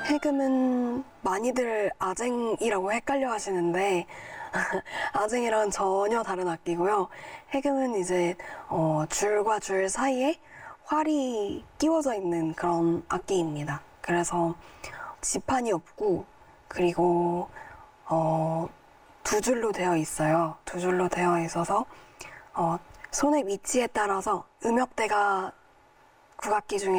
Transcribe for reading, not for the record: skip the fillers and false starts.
해금은 많이들 아쟁이라고 헷갈려 하시는데 아쟁이랑 전혀 다른 악기고요. 해금은 이제 줄과 줄 사이에 활이 끼워져 있는 그런 악기입니다. 그래서 지판이 없고 그리고 두 줄로 되어 있어요. 두 줄로 되어 있어서 손의 위치에 따라서 음역대가 국악기 중에